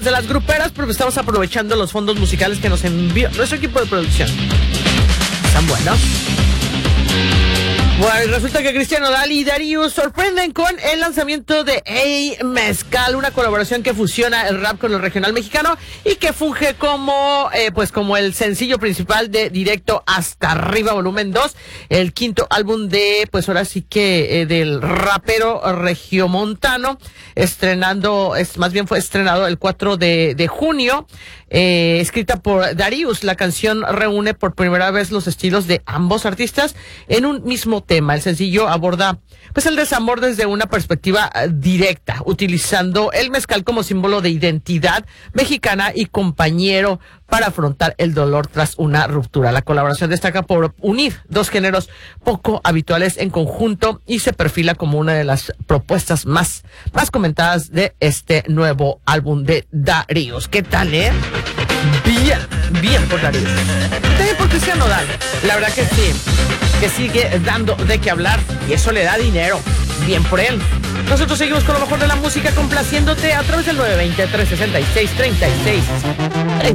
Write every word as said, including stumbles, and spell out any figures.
De las gruperas, pero estamos aprovechando los fondos musicales que nos envió nuestro equipo de producción. Están buenos. Bueno, resulta que Cristian Nodal y Darius sorprenden con el lanzamiento de Ey Mezcal, una colaboración que fusiona el rap con el regional mexicano y que funge como eh, pues como el sencillo principal de Directo Hasta Arriba volumen dos, el quinto álbum de, pues ahora sí que eh, del rapero regiomontano, estrenando, es más bien fue estrenado el cuatro de junio. Eh, escrita por Darius, la canción reúne por primera vez los estilos de ambos artistas en un mismo tema. El sencillo aborda pues el desamor desde una perspectiva uh, directa, utilizando el mezcal como símbolo de identidad mexicana y compañero para afrontar el dolor tras una ruptura. La colaboración destaca por unir dos géneros poco habituales en conjunto y se perfila como una de las propuestas más, más comentadas de este nuevo álbum de Darius. ¿Qué tal, eh? Bien, bien por Darius. También por Cristian Nodal. La verdad que sí, que sigue dando de qué hablar y eso le da dinero. Bien por él. Nosotros seguimos con lo mejor de la música, complaciéndote a través del nueve dos cero, tres seis seis, tres seis.